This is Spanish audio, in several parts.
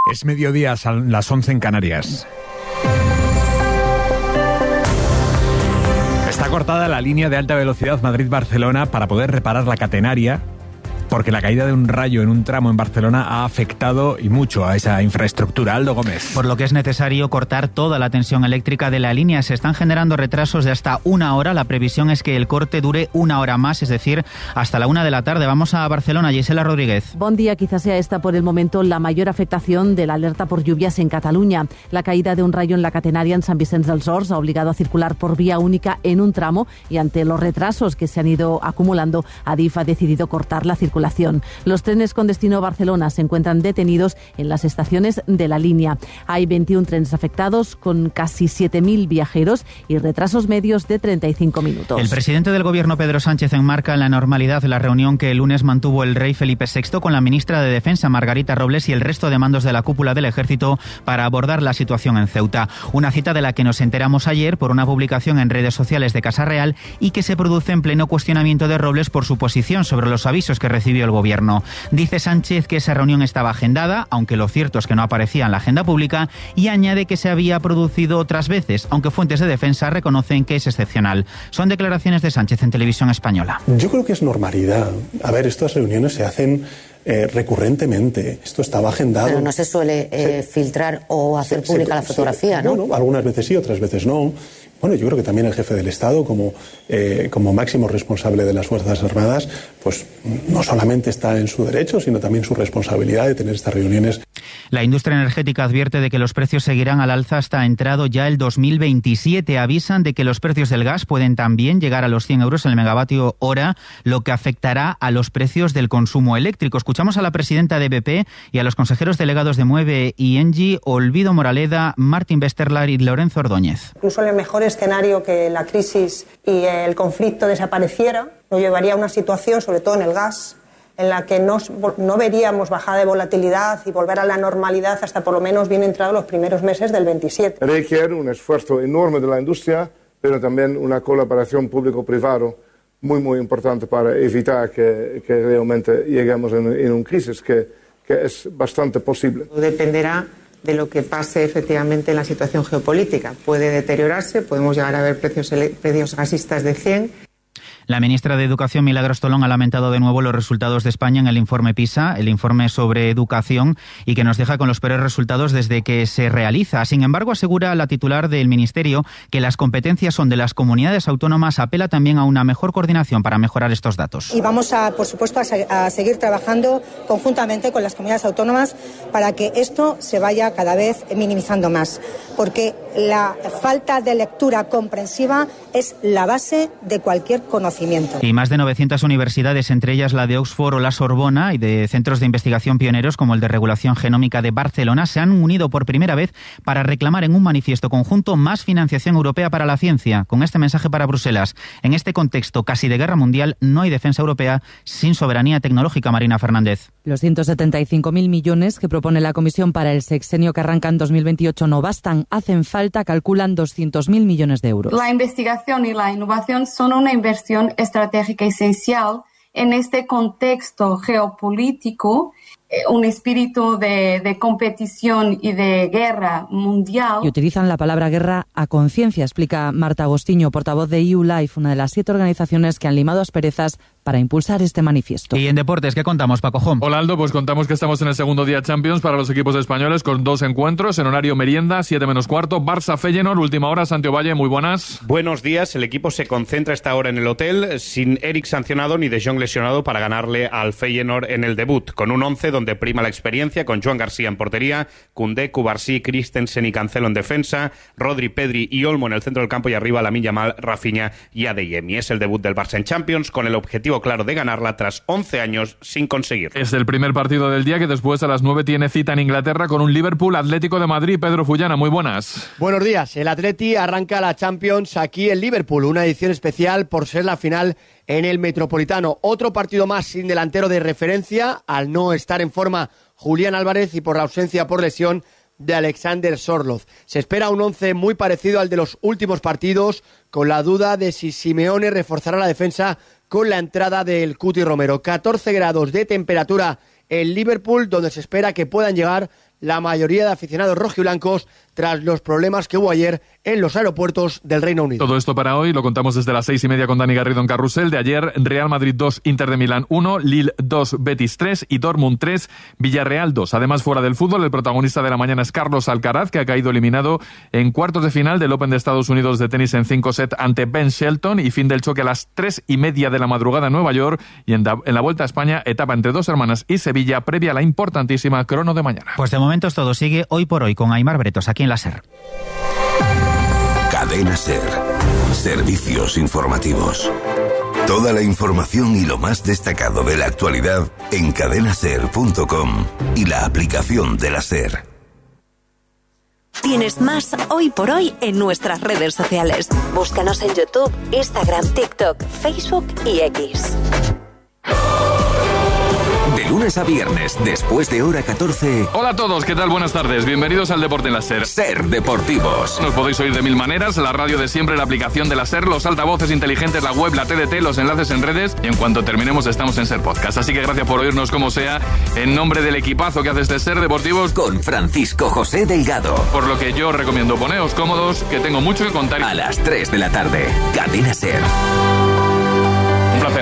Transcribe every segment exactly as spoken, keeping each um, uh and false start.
Es mediodía, son las once en Canarias. Está cortada la línea de alta velocidad Madrid-Barcelona para poder reparar la catenaria, porque la caída de un rayo en un tramo en Barcelona ha afectado y mucho a esa infraestructura. Aldo Gómez. Por lo que es necesario cortar toda la tensión eléctrica de la línea. Se están generando retrasos de hasta una hora. La previsión es que el corte dure una hora más, es decir, hasta la una de la tarde. Vamos a Barcelona. Gisela Rodríguez. Buen día. Quizás sea esta por el momento la mayor afectación de la alerta por lluvias en Cataluña. La caída de un rayo en la catenaria en San Vicente dels Horts ha obligado a circular por vía única en un tramo y ante los retrasos que se han ido acumulando, Adif ha decidido cortar la circulación. Los trenes con destino Barcelona se encuentran detenidos en las estaciones de la línea. Hay veintiún trenes afectados con casi siete mil viajeros y retrasos medios de treinta y cinco minutos. El presidente del Gobierno, Pedro Sánchez, enmarca en la normalidad la reunión que el lunes mantuvo el rey Felipe sexto con la ministra de Defensa, Margarita Robles, y el resto de mandos de la cúpula del Ejército para abordar la situación en Ceuta. Una cita de la que nos enteramos ayer por una publicación en redes sociales de Casa Real y que se produce en pleno cuestionamiento de Robles por su posición sobre los avisos que recibió el Gobierno. Dice Sánchez que esa reunión estaba agendada, aunque lo cierto es que no aparecía en la agenda pública, y añade que se había producido otras veces, aunque fuentes de defensa reconocen que es excepcional. Son declaraciones de Sánchez en Televisión Española. Yo creo que es normalidad. A ver, estas reuniones se hacen eh, recurrentemente. Esto estaba agendado. Pero no se suele eh, sí. filtrar o hacer sí, pública sí, la fotografía, sí. ¿no? Bueno, algunas veces sí, otras veces no. Bueno, yo creo que también el jefe del Estado, como, eh, como máximo responsable de las Fuerzas Armadas, pues no solamente está en su derecho, sino también su responsabilidad de tener estas reuniones. La industria energética advierte de que los precios seguirán al alza hasta entrado ya el dos mil veintisiete. Avisan de que los precios del gas pueden también llegar a los cien euros el megavatio hora, lo que afectará a los precios del consumo eléctrico. Escuchamos a la presidenta de B P y a los consejeros delegados de Mueve y Engie, Olvido Moraleda, Martín Westerlar y Lorenzo Ordóñez. Incluso en el mejor escenario que la crisis y el conflicto desapareciera, nos llevaría a una situación, sobre todo en el gas, en la que no, no veríamos bajada de volatilidad y volver a la normalidad hasta por lo menos bien entrados los primeros meses del veintisiete. Requiere un esfuerzo enorme de la industria, pero también una colaboración público-privada muy, muy importante para evitar que, que realmente lleguemos en, en una crisis, que, que es bastante posible. Dependerá de lo que pase efectivamente en la situación geopolítica. Puede deteriorarse, podemos llegar a ver precios, precios gasistas de cien. La ministra de Educación, Milagros Tolón, ha lamentado de nuevo los resultados de España en el informe PISA, el informe sobre educación, y que nos deja con los peores resultados desde que se realiza. Sin embargo, asegura la titular del Ministerio que las competencias son de las comunidades autónomas. Apela también a una mejor coordinación para mejorar estos datos. Y vamos, a, por supuesto, a, a seguir trabajando conjuntamente con las comunidades autónomas para que esto se vaya cada vez minimizando más, porque la falta de lectura comprensiva es la base de cualquier conocimiento. Y más de novecientas universidades, entre ellas la de Oxford o la Sorbona, y de centros de investigación pioneros como el de Regulación Genómica de Barcelona, se han unido por primera vez para reclamar en un manifiesto conjunto más financiación europea para la ciencia. Con este mensaje para Bruselas: en este contexto casi de guerra mundial, no hay defensa europea sin soberanía tecnológica. Marina Fernández. Los ciento setenta y cinco mil millones que propone la Comisión para el sexenio que arranca en dos mil veintiocho no bastan. Hacen falta, calculan, doscientos mil millones de euros. La investigación y la innovación son una inversión estratégica esencial en este contexto geopolítico, eh, un espíritu de, de competición y de guerra mundial. Y utilizan la palabra guerra a conciencia, explica Marta Agostiño, portavoz de E U Life, una de las siete organizaciones que han limado asperezas para impulsar este manifiesto. Y en deportes, ¿qué contamos, Paco Jom? Hola, Aldo, pues contamos que estamos en el segundo día Champions para los equipos españoles con dos encuentros en horario merienda, siete menos cuarto, Barça-Feyenoord, última hora. Santiago Valle, muy buenas. Buenos días, el equipo se concentra esta hora en el hotel, sin Eric sancionado ni De Jong lesionado, para ganarle al Feyenoord en el debut, con un once donde prima la experiencia, con Joan García en portería, Koundé, Cubarsí, Christensen y Cancelo en defensa, Rodri, Pedri y Olmo en el centro del campo, y arriba Lamine Yamal, Rafinha y Adeyemi. Es el debut del Barça en Champions, con el objetivo claro de ganarla tras once años sin conseguir. Es el primer partido del día, que después a las nueve tiene cita en Inglaterra con un Liverpool Atlético de Madrid. Pedro Fullana, muy buenas. Buenos días. El Atleti arranca la Champions aquí en Liverpool, una edición especial por ser la final en el Metropolitano. Otro partido más sin delantero de referencia, al no estar en forma Julián Álvarez y por la ausencia por lesión de Alexander Sorloth. Se espera un once muy parecido al de los últimos partidos, con la duda de si Simeone reforzará la defensa con la entrada del Cuti Romero. catorce grados de temperatura en Liverpool, donde se espera que puedan llegar la mayoría de aficionados rojiblancos tras los problemas que hubo ayer en los aeropuertos del Reino Unido. Todo esto para hoy lo contamos desde las seis y media con Dani Garrido en Carrusel. De ayer, Real Madrid dos, Inter de Milán uno, Lille dos, Betis tres y Dortmund tres, Villarreal dos. Además, fuera del fútbol, el protagonista de la mañana es Carlos Alcaraz, que ha caído eliminado en cuartos de final del Open de Estados Unidos de tenis en cinco set ante Ben Shelton, y fin del choque a las tres y media de la madrugada en Nueva York. Y en, da, en la Vuelta a España, etapa entre Dos Hermanas y Sevilla, previa a la importantísima crono de mañana. Pues de momento todo sigue hoy por hoy con Aimar Bretos aquí en la SER. Cadena SER. Servicios informativos. Toda la información y lo más destacado de la actualidad en cadena ser punto com y la aplicación de la SER. Tienes más hoy por hoy en nuestras redes sociales. Búscanos en YouTube, Instagram, TikTok, Facebook y X. De lunes a viernes, después de hora catorce... Hola a todos, ¿qué tal? Buenas tardes. Bienvenidos al Deporte en la SER. SER Deportivos. Nos podéis oír de mil maneras, la radio de siempre, la aplicación de la SER, los altavoces inteligentes, la web, la T D T, los enlaces en redes, y en cuanto terminemos estamos en SER Podcast. Así que gracias por oírnos como sea, en nombre del equipazo que hace este SER Deportivos. Con Francisco José Delgado. Por lo que yo recomiendo poneos cómodos, que tengo mucho que contar. A las tres de la tarde, Cadena SER. Un placer.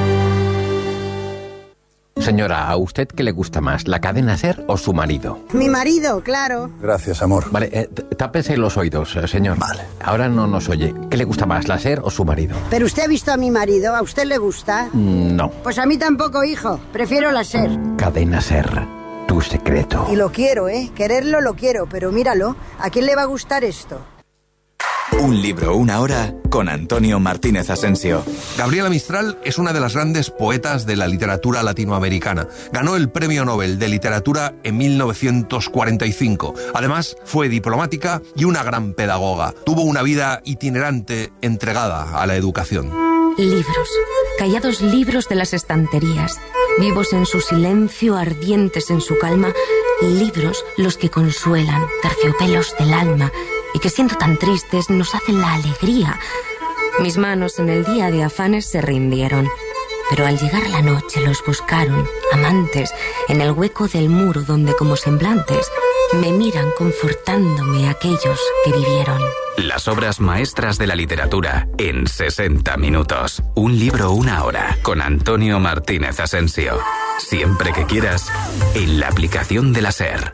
Señora, ¿a usted qué le gusta más, la cadena SER o su marido? Mi marido, claro. Gracias, amor. Vale, eh, tápese los oídos, señor. Vale. Ahora no nos oye. ¿Qué le gusta más, la SER o su marido? Pero usted ha visto a mi marido, ¿a usted le gusta? Mm, no. Pues a mí tampoco, hijo. Prefiero la SER. Cadena SER, tu secreto. Y lo quiero, ¿eh? Quererlo lo quiero, pero míralo. ¿A quién le va a gustar esto? Un libro, una hora, con Antonio Martínez Asensio. Gabriela Mistral es una de las grandes poetas de la literatura latinoamericana. Ganó el Premio Nobel de Literatura en mil novecientos cuarenta y cinco. Además, fue diplomática y una gran pedagoga. Tuvo una vida itinerante entregada a la educación. Libros, callados libros de las estanterías, vivos en su silencio, ardientes en su calma, libros los que consuelan, terciopelos del alma, y que siendo tan tristes nos hacen la alegría. Mis manos en el día de afanes se rindieron, pero al llegar la noche los buscaron, amantes, en el hueco del muro donde como semblantes me miran confortándome aquellos que vivieron. Las obras maestras de la literatura en sesenta minutos. Un libro, una hora, con Antonio Martínez Asensio. Siempre que quieras, en la aplicación de la SER.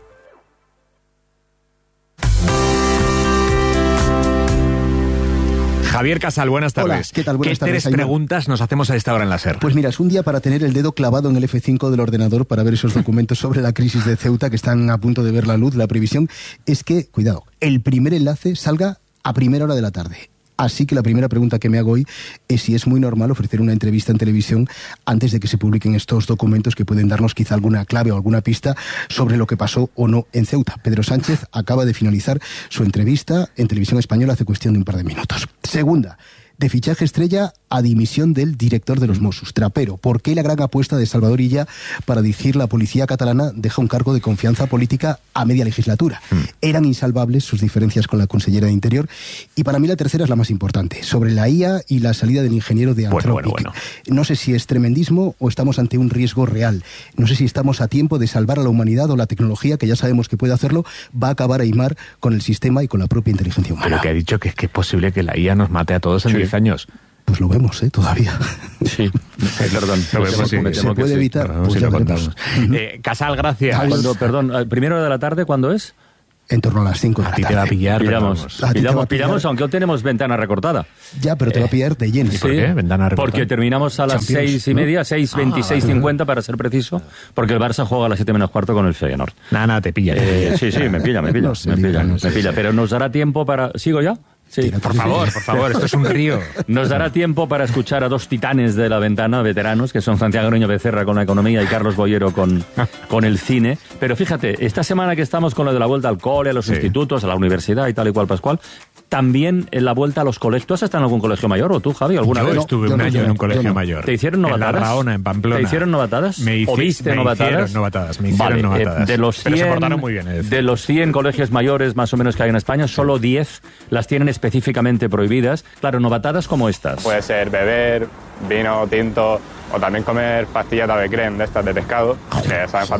Javier Casal, buenas tardes. Hola, ¿qué tal? Buenas ¿Qué tardes, tres Aymar? preguntas nos hacemos a esta hora en la SER? Pues mira, es un día para tener el dedo clavado en el F cinco del ordenador para ver esos documentos sobre la crisis de Ceuta que están a punto de ver la luz. La previsión es que, cuidado, el primer enlace salga a primera hora de la tarde. Así que la primera pregunta que me hago hoy es si es muy normal ofrecer una entrevista en televisión antes de que se publiquen estos documentos que pueden darnos quizá alguna clave o alguna pista sobre lo que pasó o no en Ceuta. Pedro Sánchez acaba de finalizar su entrevista en Televisión Española hace cuestión de un par de minutos. Segunda, de fichaje estrella a dimisión del director de los Mossos, Trapero. ¿Por qué la gran apuesta de Salvador Illa para dirigir la policía catalana deja un cargo de confianza política a media legislatura? Mm. Eran insalvables sus diferencias con la consellera de Interior. Y para mí la tercera es la más importante, sobre la I A y la salida del ingeniero de Anthropic. Bueno, bueno, bueno. No sé si es tremendismo o estamos ante un riesgo real. No sé si estamos a tiempo de salvar a la humanidad o la tecnología, que ya sabemos que puede hacerlo, va a acabar a Aymar con el sistema y con la propia inteligencia humana. Pero que ha dicho que es que es posible que la I A nos mate a todos en diez sí. años. Pues lo vemos, ¿eh? Todavía. Sí, perdón. Lo vemos, sí, se puede evitar. Sí. Pues si ya lo contamos. Eh, Casal, gracias. Cuando, perdón, primera hora de la tarde, ¿cuándo es? En torno a las cinco de la tarde. A ti te va a pillar. Pillamos, a pillamos, a pillamos aunque hoy tenemos ventana recortada. Ya, pero te va a pillar de lleno. ¿Y por qué? Ventana recortada. Porque terminamos a las Champions, seis y ¿no? media, seis veintiséis cincuenta para ser preciso, porque el Barça juega a las siete menos cuarto con el Feyenoord. Nada, nada, te pilla. Eh, sí, sí, me pilla, me pilla, no sé, me pilla, no sé, me pilla. Pero nos dará tiempo para... ¿Sigo ya? Sí. Por favor, por favor, esto es un río. Nos dará tiempo para escuchar a dos titanes de la ventana, veteranos, que son Santiago Niño Becerra con la economía y Carlos Boyero con, con el cine. Pero fíjate, esta semana que estamos con lo de la vuelta al cole, a los sí. institutos, a la universidad y tal y cual, Pascual, también en la vuelta a los colegios. ¿Tú has estado en algún colegio mayor o tú, Javi, alguna yo vez? Yo estuve no, un yo año no, en un colegio no. mayor. ¿Te hicieron novatadas? En La Raona, en Pamplona. ¿Te hicieron novatadas? Me hici- ¿O viste me novatadas? hicieron novatadas, me hicieron vale, novatadas. Eh, de los cien, Pero se portaron muy bien. Es de los cien colegios mayores más o menos que hay en España, solo diez las tienen específicamente prohibidas. Claro, novatadas como estas. Puede ser beber vino tinto o también comer pastillas de ave creme de estas de pescado, que saben fatal.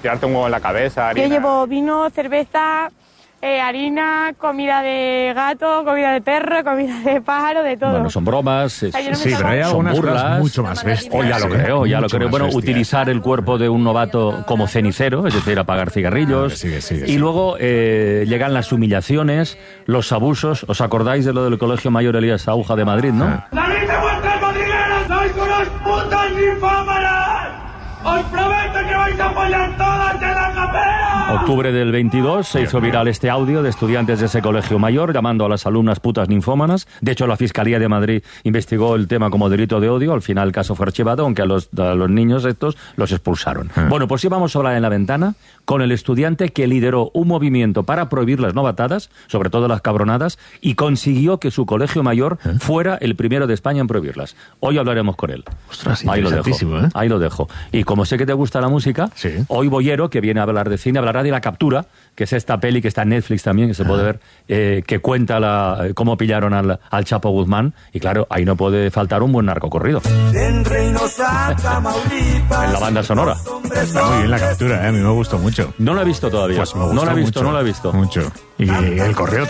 tirarte un huevo en la cabeza, harina. Yo llevo vino, cerveza, eh, harina, comida de gato, comida de perro, comida de pájaro, de todo. Bueno, son bromas, es, O sea, yo no me Sí, pero hay son algunas burlas. cosas mucho más bestias. Oh, ya lo Sí, creo, ya lo mucho creo. más Bueno, bestias. utilizar el cuerpo de un novato como cenicero, es decir, apagar cigarrillos. Ah, que sí, que sí, que y sí. luego eh, llegan las humillaciones, los abusos. ¿Os acordáis de lo del Colegio Mayor Elías Aúja de Madrid, no? Ah. ¡Salid de vuestras madrigueras! ¡Sois unos putos ninfómanas! ¡Os prometo que vais a apoyar todas de la capera! Octubre del veintidós se hizo viral este audio de estudiantes de ese colegio mayor llamando a las alumnas putas ninfómanas. De hecho, la Fiscalía de Madrid investigó el tema como delito de odio. Al final el caso fue archivado, aunque a los, a los niños estos los expulsaron. Ah. Bueno, pues sí vamos a hablar en la ventana con el estudiante que lideró un movimiento para prohibir las novatadas, sobre todo las cabronadas, y consiguió que su colegio mayor ¿Eh? fuera el primero de España en prohibirlas. Hoy hablaremos con él. Ostras, Ahí lo dejo. interesantísimo, ¿eh? Ahí lo dejo. Y como sé que te gusta la música, Sí. hoy Boyero, que viene a hablar de cine, hablará de La Captura, que es esta peli que está en Netflix también, que se puede ver, eh, que cuenta la, eh, cómo pillaron al, al Chapo Guzmán. Y claro, ahí no puede faltar un buen narcocorrido. En Reynosa, Tamaulipas, En la banda sonora. Está muy bien La Captura, ¿eh? A mí me gustó mucho. No la he visto todavía. Pues me no gustó la he visto, mucho, no la he visto. Mucho. Y el correo